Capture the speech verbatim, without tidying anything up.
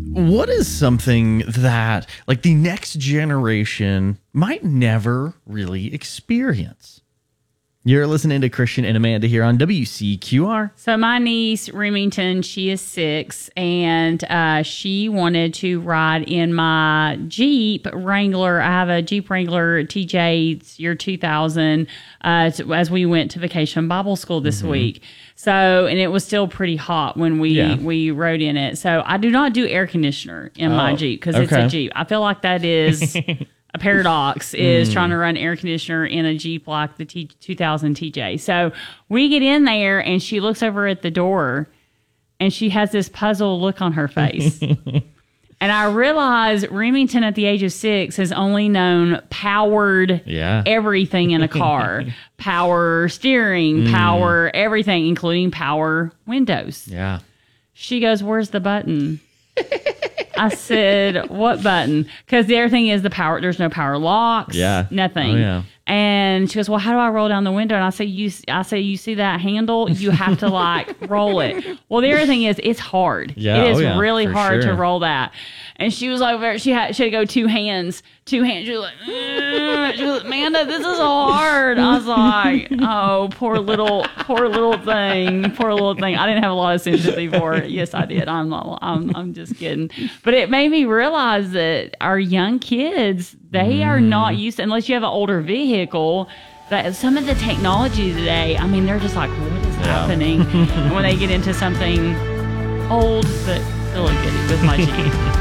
what is something that like the next generation might never really experience? You're listening to Christian and Amanda here on W C Q R. So my niece, Remington, she is six, and uh, she wanted to ride in my Jeep Wrangler. I have a Jeep Wrangler T J, it's year two thousand, uh, to, as we went to Vacation Bible School this mm-hmm. week. So, and it was still pretty hot when we, yeah. we rode in it. So I do not do air conditioner in oh, my Jeep because okay. it's a Jeep. I feel like that is... A paradox is mm. trying to run air conditioner in a Jeep like the T- two thousand T J. So we get in there and she looks over at the door and she has this puzzled look on her face. And I realize Remington at the age of six has only known powered yeah. everything in a car. Power steering, mm. power everything, including power windows. Yeah. She goes, "Where's the button?" I said, "What button?" Because the other thing is the power. There's no power locks. Yeah. Nothing. Oh, yeah. And she goes, "Well, how do I roll down the window?" And I say, "You." I say, "You see that handle? You have to like roll it." Well, the other thing is it's hard. Yeah. It is oh, yeah, really hard sure. to roll that. And she was over there. She had she had to go two hands, two hands. She was like, mm. she was like, "Amanda, this is hard." I was like, "Oh, poor little, poor little thing, poor little thing." I didn't have a lot of sympathy for it. Yes, I did. I'm not. I'm. I'm just kidding. But it made me realize that our young kids, they mm. are not used to, unless you have an older vehicle. That some of the technology today, I mean, they're just like, "What is yeah. happening?" And when they get into something old, but still a goodie with my Jeep.